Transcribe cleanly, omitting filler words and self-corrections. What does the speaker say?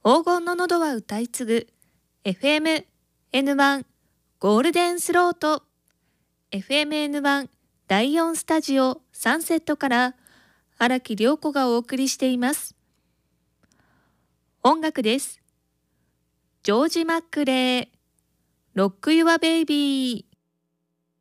黄金の喉は歌い継ぐ FM N1 ゴールデンスロート FM N1 第4スタジオサンセットから荒木涼子がお送りしています。音楽です。ジョージ・マックレー、ロック・ユア・ベイビー。